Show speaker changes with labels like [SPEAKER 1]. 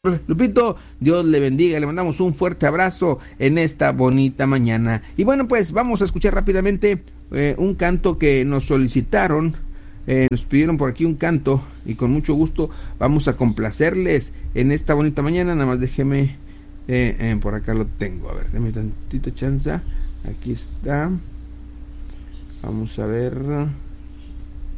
[SPEAKER 1] Lupito, Dios le bendiga, le mandamos un fuerte abrazo en esta bonita mañana. Y bueno, pues vamos a escuchar rápidamente un canto que nos solicitaron, nos pidieron por aquí un canto y con mucho gusto vamos a complacerles en esta bonita mañana. Nada más déjeme, por acá lo tengo, a ver, déme tantito chance, aquí está, vamos a ver.